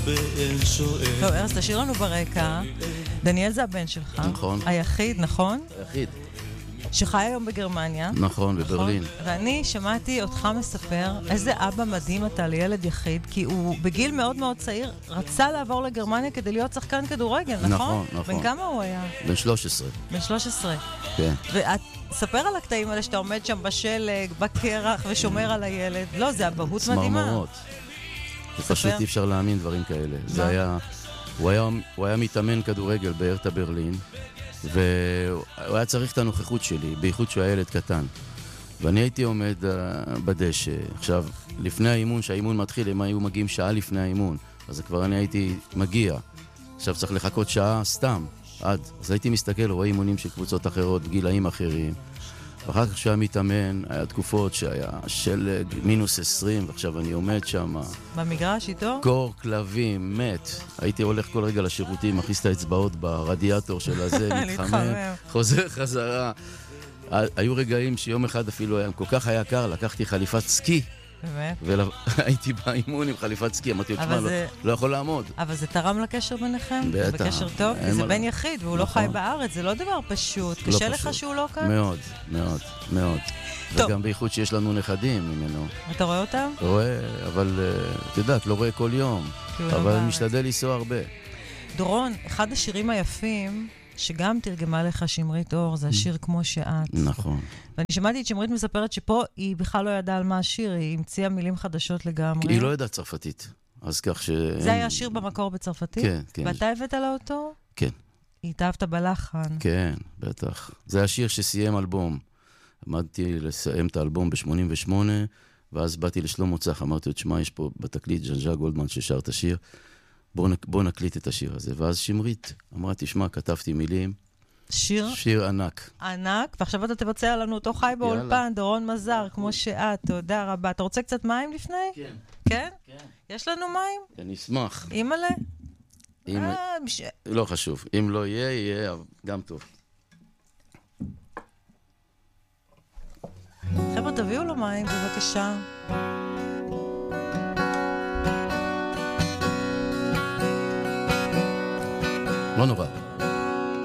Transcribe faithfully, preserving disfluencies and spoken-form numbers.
טוב, ארז, תשאיר לנו ברקע. דניאל זה הבן שלך. נכון. היחיד, נכון? היחיד. שחי היום בגרמניה. נכון, בברלין. ואני שמעתי אותך מספר איזה אבא מדהים אתה לילד יחיד, כי הוא בגיל מאוד מאוד צעיר רצה לעבור לגרמניה כדי להיות שחקן כדורגל, נכון? נכון, נכון. בן כמה הוא היה? בן שלוש עשרה. בן שלוש עשרה. כן. ואת ספר על הקטעים האלה שאתה עומד שם בשלג, בקרח ושומר על הילד. לא, זה אבהות מדהימה. צמרמורות. זה פשוט אי אפשר להאמין דברים כאלה. זה היה, הוא היה, הוא היה מתאמן כדורגל בהרטה ברלין, והוא היה צריך את הנוכחות שלי, בייחוד שהוא היה ילד קטן. ואני הייתי עומד uh, בדשא. עכשיו, לפני האימון, שהאימון מתחיל, הם היו מגיעים שעה לפני האימון, אז כבר אני הייתי מגיע. עכשיו צריך לחכות שעה סתם, עד. אז הייתי מסתכל, רואה אימונים של קבוצות אחרות, גילאים אחרים. ואחר כך שהיה מתאמן, היה תקופות שהיה שלג, מינוס עשרים, ועכשיו אני עומד שם. במגרש איתו? קור כלבים, מת. הייתי הולך כל רגע לשירותים, מכניס את האצבעות ברדיאטור של הזה, מתחמם, חוזר חזרה. היו רגעים שיום אחד אפילו היה, כל כך היה קר, לקחתי חליפת סקי. באמת? והייתי באימון עם חליפת סקי, אמרתי לו, תשמע, לא יכול לעמוד. אבל זה תרם לקשר ביניכם? בטח. בקשר טוב? כי זה בן יחיד, והוא לא חי בארץ, זה לא דבר פשוט. קשה לך שהוא לא כאן? מאוד, מאוד, מאוד. וגם בייחוד שיש לנו נכדים ממנו. אתה רואה אותם? רואה, אבל את יודעת, לא רואה כל יום. אבל משתדל לנסוע הרבה. דורון, אחד השירים היפים, שגם תרגמה לך שמרית אור, זה השיר כמו שאת. נכון. ואני שמעתי את שמרית מספרת שפה היא בכלל לא ידעה על מה השיר, היא המציאה מילים חדשות לגמרי. היא לא ידעה צרפתית, אז כך ש... זה היה השיר במקור בצרפתית? כן, כן. ואתה הבאת לה אותו? כן. התאהבת בלחן. כן, בטח. זה השיר שסיים אלבום. עמדתי לסיים את האלבום ב-שמונים ושמונה, ואז באתי לשלמה צח, אמרתי לו, תשמע, יש פה בתקליט ז'אן גולדמן ששר את השיר, בוא, נק... בוא נקליט את השיר הזה. ואז שמרית אמרה, תשמע, כתבתי מילים. שיר? שיר ענק. ענק, ועכשיו אתה תבצע לנו אותו חי באולפן, דורון מזר, כמו שאת, תודה רבה. אתה רוצה קצת מים לפני? כן. כן? כן. יש לנו מים? אני אשמח. אימאלה? אם... אה, בש... לא חשוב. אם לא יהיה, יהיה גם טוב. חבר'ה, תביאו לו מים, בבקשה. לא נורא.